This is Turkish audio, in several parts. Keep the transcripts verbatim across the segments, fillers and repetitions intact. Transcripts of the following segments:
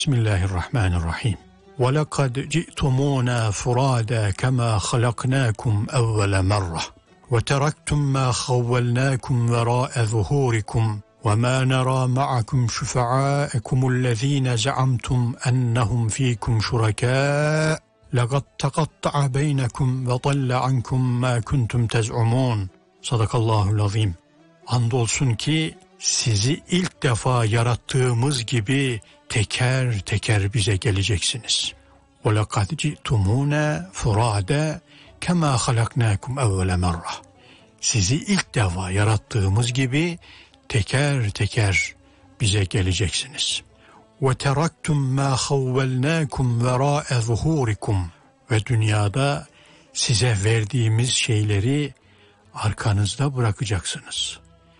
Bismillahirrahmanirrahim. وَلَقَدْ جِئْتُمُونَا فُرَادًا كَمَا خَلَقْنَاكُمْ أَوَّلَ مَرَّةٍ وَتَرَكْتُمْ مَا خَوَّلْنَاكُمْ وَرَاءَ ظُهُورِكُمْ وَمَا نَرَى مَعَكُمْ شُفَعَاءَكُمُ الَّذِينَ زَعَمْتُمْ أَنَّهُمْ فِيكُمْ شُرَكَاءُ لَقَدْ تَقَطَّعَ بَيْنَكُمْ وَضَلَّ عَنْكُمْ مَا كُنْتُمْ تَزْعُمُونَ. Sadakallahul azim. Andolsun ki sizi ilk defa yarattığımız gibi teker teker bize geleceksiniz. وَلَقَدْ جِئْتُمُونَا فُرَادًا كَمَا خَلَقْنَاكُمْ أَوَّلَ مَرَّةٍ. Sizi ilk defa yarattığımız gibi teker teker bize geleceksiniz. وَتَرَكْتُمْ مَا خَوَّلْنَاكُمْ وَرَاءَ ظُهُورِكُمْ. Ve dünyada size verdiğimiz şeyleri arkanızda bırakacaksınız.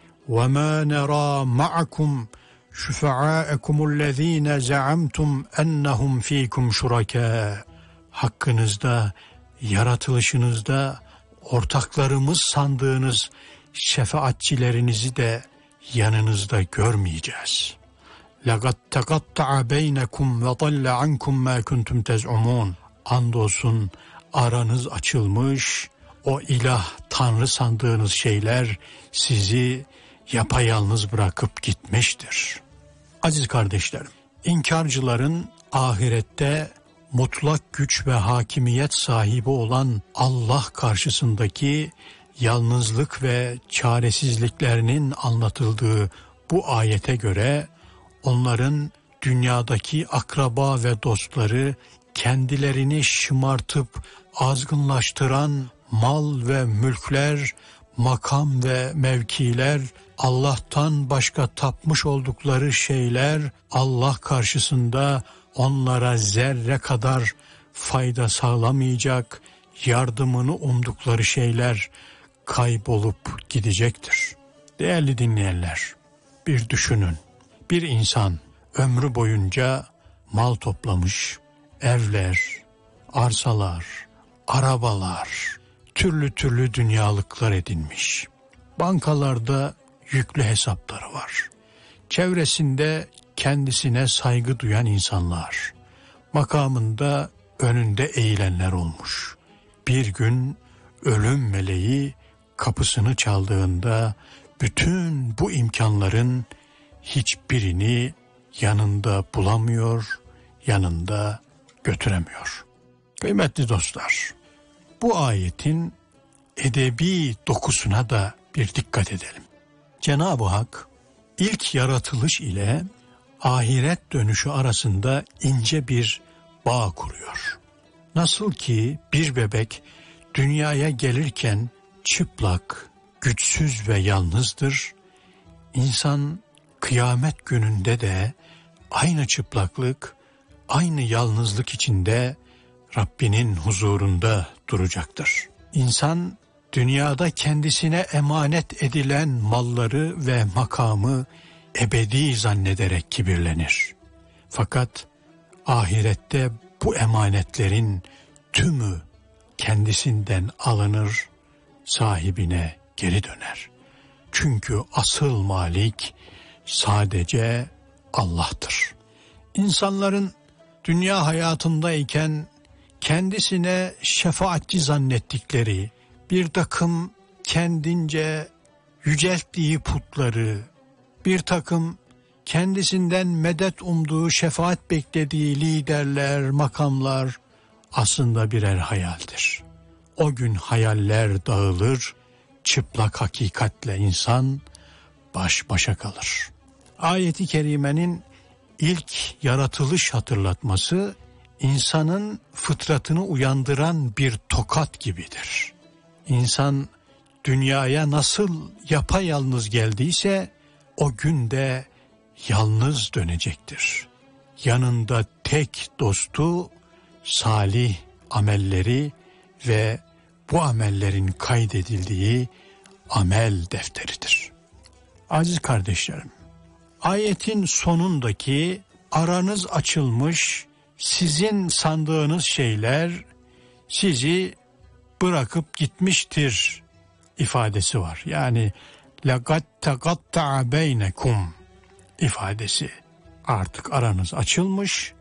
وَمَا نَرَى مَعَكُمْ شُفَعَاءَكُمُ الَّذ۪ينَ زَعَمْتُمْ اَنَّهُمْ ف۪يكُمْ شُرَكَاءُ. Hakkınızda, yaratılışınızda ortaklarımız sandığınız şefaatçilerinizi de yanınızda görmeyeceğiz. لَقَدْ تَقَطَّعَ بَيْنَكُمْ وَضَلَّ عَنْكُمْ مَا كُنْتُمْ تَزْعُمُونَ. Andolsun aranız açılmış, o ilah, Tanrı sandığınız şeyler sizi yapayalnız bırakıp gitmiştir. Aziz kardeşlerim, inkarcıların ahirette mutlak güç ve hakimiyet sahibi olan Allah karşısındaki yalnızlık ve çaresizliklerinin anlatıldığı bu ayete göre onların dünyadaki akraba ve dostları kendilerini şımartıp azgınlaştıran mal ve mülkler, makam ve mevkiler, Allah'tan başka tapmış oldukları şeyler Allah karşısında onlara zerre kadar fayda sağlamayacak, yardımını umdukları şeyler kaybolup gidecektir. Değerli dinleyenler, bir düşünün. Bir insan ömrü boyunca mal toplamış, evler, arsalar, arabalar, türlü türlü dünyalıklar edinmiş. Bankalarda yüklü hesapları var. Çevresinde kendisine saygı duyan insanlar, makamında önünde eğilenler olmuş. Bir gün ölüm meleği kapısını çaldığında bütün bu imkanların hiçbirini yanında bulamıyor, yanında götüremiyor. Kıymetli dostlar, bu ayetin edebi dokusuna da bir dikkat edelim. Cenab-ı Hak ilk yaratılış ile ahiret dönüşü arasında ince bir bağ kuruyor. Nasıl ki bir bebek dünyaya gelirken çıplak, güçsüz ve yalnızdır, İnsan kıyamet gününde de aynı çıplaklık, aynı yalnızlık içinde Rabbinin huzurunda duracaktır. İnsan dünyada kendisine emanet edilen malları ve makamı ebedi zannederek kibirlenir. Fakat ahirette bu emanetlerin tümü kendisinden alınır, sahibine geri döner. Çünkü asıl malik sadece Allah'tır. İnsanların dünya hayatındayken kendisine şefaatçi zannettikleri bir takım kendince yücelttiği putları, bir takım kendisinden medet umduğu, şefaat beklediği liderler, makamlar aslında birer hayaldir. O gün hayaller dağılır, çıplak hakikatle insan baş başa kalır. Ayet-i kerimenin ilk yaratılış hatırlatması insanın fıtratını uyandıran bir tokat gibidir. İnsan dünyaya nasıl yapayalnız geldiyse o günde yalnız dönecektir. Yanında tek dostu salih amelleri ve bu amellerin kaydedildiği amel defteridir. Aziz kardeşlerim, ayetin sonundaki aranız açılmış, sizin sandığınız şeyler sizi bırakıp gitmiştir ifadesi var. Yani لَقَدْ تَقَطَّعَ بَيْنَكُمْ ifadesi. artık aranız açılmış